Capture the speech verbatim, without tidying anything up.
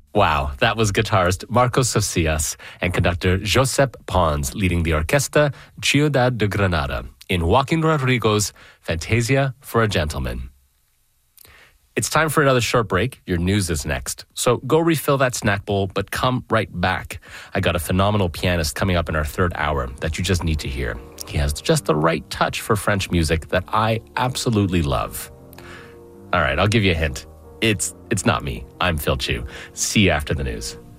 Wow, that was guitarist Marcos Socias and conductor Josep Pons leading the Orquesta Ciudad de Granada in Joaquin Rodrigo's Fantasia for a Gentleman. It's time for another short break. Your news is next. So go refill that snack bowl, but come right back. I got a phenomenal pianist coming up in our third hour that you just need to hear. He has just the right touch for French music that I absolutely love. All right, I'll give you a hint. It's it's not me. I'm Phil Chu. See you after the news.